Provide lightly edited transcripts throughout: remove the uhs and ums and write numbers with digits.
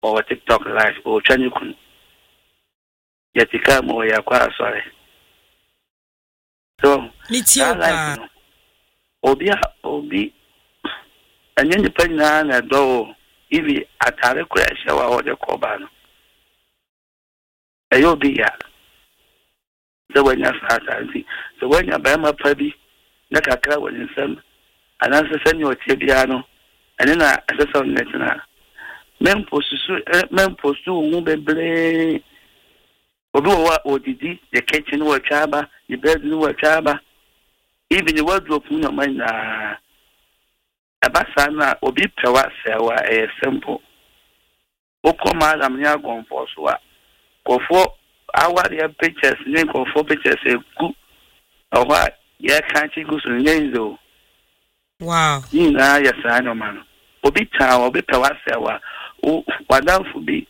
or TikTok live or Chanukun. Yatika mo yakwa sorry. So Mitiopa Obi and then the penna and do if atare crash or the cobano. Ayo be ya. So when you're fat, so when you're Bama Pubby, Nakaka was in some, and answer send your Tibiano, and then I said on Netina. Men post to Mube Obi or Didi, the kitchen or chaba, the bedroom or chaba, even the wardrobe no mind Abasana Obi Pewasa a simple. Okoma Lamia gone for Swa. Go for our pictures, name of 4 pictures a good or what? Yeah, can't you go to the wow. Nina, yes, I know, man. Obi Town, Obi Pewasa, what down for be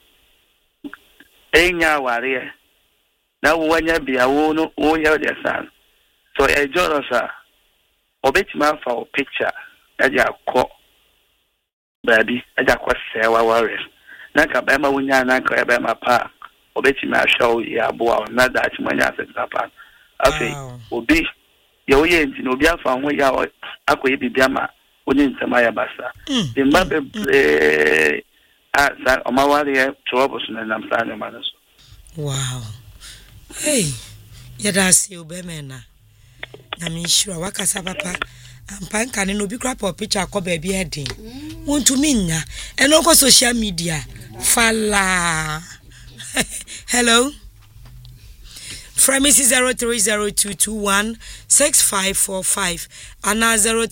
Enya warrior. Now, when you be a woman, oh, yeah, your son. So, a Jonathan, Obi man for a picture, as you call baby, as I quite say, our warriors. Naka Bama Winya, Naka Bama Pa, Obi ma show ya boa, not that when I said Papa. Okay, Obi, your yen, no be found where you are, I could be Biama, within Samaya Bassa. The mother, as my warrior, troubles, and I'm signing manners. Wow. Hey, yadasi ubemena. Na mishura wakasa papa. Ampanka ni no bi crap or picture ko baby heading. Want to minya. And on social media. Fala. Hello. From Mrs. 0302216545 and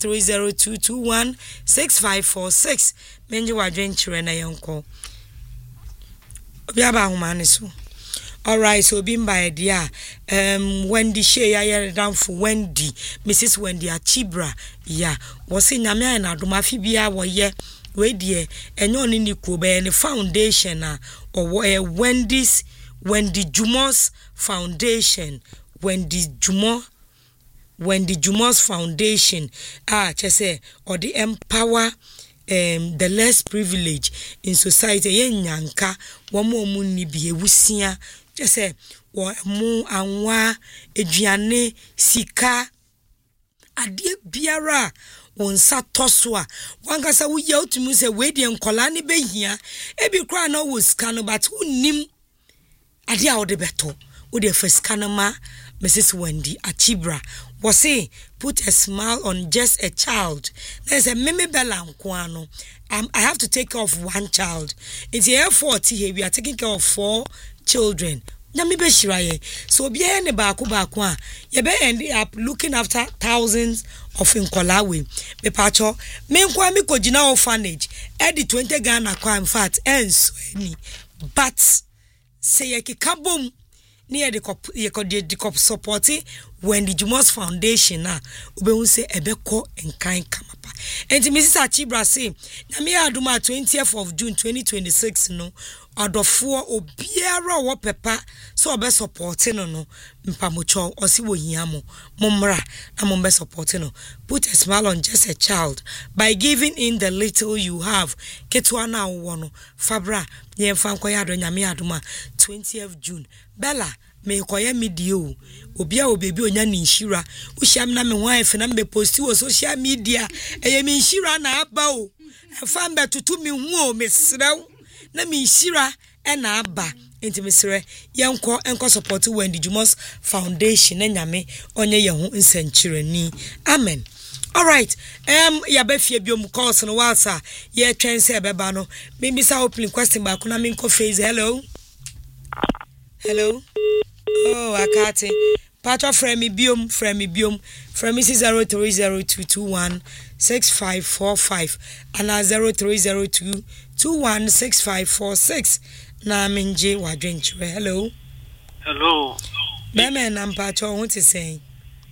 0302216546. Menji wadwen chire na yonko. Obi aba humane so. Alright, so bimba idea. Wendy Shea down for Wendy, Mrs. Wendy Achibra. Yeah, was in Namia and Adomafibia were ye, we dear, and yon in the Kube and the foundation or where Wendy Jumos Foundation, Wendy Jumos Foundation, say, or the empower. The less privileged in society yen yanka one more muni be wusia just say wa mu anwa eduane sika ade biara wonsa toswa wankasa wo ye otumi say we de nkola ne behia e bi kra na wo scan but unnim ade a wo de beto wo de first kanama Mrs. Wendy Achibra was say put a smile on just a child. There's a meme bella nkwano. I have to take care of one child. It's here 40 here. We are taking care of 4 children. Na me be shiraye. So be any baako a you be end up looking after thousands of nkolawe. Me pacho me nkwa me kojina orphanage. Edi 20 Ghana kwa in fact enso any. But say ye kikabom near the cop supporting when the Jumos Foundation ube say ebeko enkan kamapa. And Mrs. Achibra say na me aduma 20th of June 2026 no adofo obiara wo pepa so obe supporting no mpamocho osi wo hiamo momra na mombe supporting no put a smile on just a child by giving in the little you have ketwa na wo no fabra yemfa nkoya do nyame aduma 20th June Bella me koye media obi a obebi onya ni nhira wo hyiam na me wife na me posti wo social media eye me nhira na aba o fa mbe tutu me hu o me srew na me nhira e na aba enti me sre yenko support Wendy Jumos Foundation na nyame onye ye ho nsanchirani amen. All right, ya be fie biom calls no walsa ye twen se beba no me bisa opening question ba kuna me nko face. Hello. Oh, akati. Pacho frame biom from Mrs. 0302216545 and 0302216546 na minje wadwenchwe. Hello. Beme na mpacho what is saying?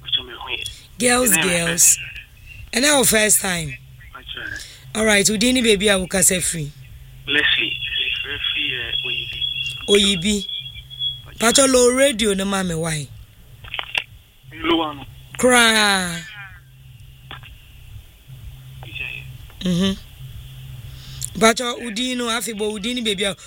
Girls. And our first time. All right, we didn't baby I will say free. Leslie, Oyibi. Pacho low radio no mame why? Luano. Cry. Bacho udino afi bo udini baby